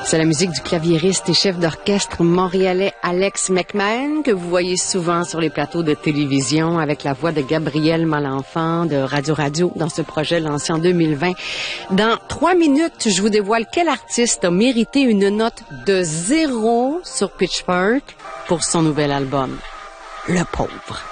C'est la musique du claviériste et chef d'orchestre montréalais Alex McMahon que vous voyez souvent sur les plateaux de télévision avec la voix de Gabriel Malenfant de Radio dans ce projet lancé en 2020. Dans 3 minutes, je vous dévoile quel artiste a mérité une note de 0 sur Pitchfork pour son nouvel album. Le pauvre.